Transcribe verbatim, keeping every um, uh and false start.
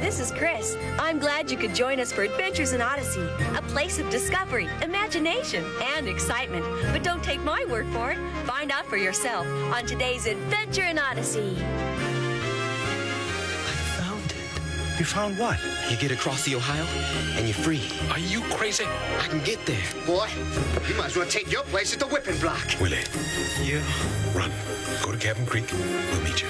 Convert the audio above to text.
this is Chris. I'm glad you could join us for Adventures in Odyssey, a place of discovery, imagination, and excitement. But don't take my word for it. Find out for yourself on today's Adventure in Odyssey. I found it. You found what? You get across the Ohio, and you're free. Are you crazy? I can get there. Boy, you might as well take your place at the whipping block. Willie, Yeah. run. Go to Cabin Creek. We'll meet you.